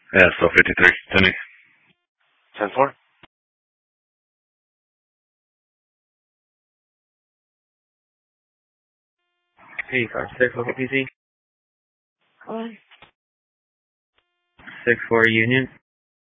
Yeah, so 53. Tell me. 10-4. Hey, car 6, local PC. 6-4 Union.